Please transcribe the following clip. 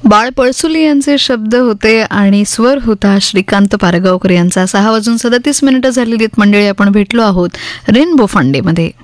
बाळ पळसुले यांचे शब्द होते आणि स्वर होता श्रीकांत पारगावकर यांचा. 6:37 झालेली आहेत मंडळी. आपण भेटलो आहोत रेनबो फंडेमध्ये.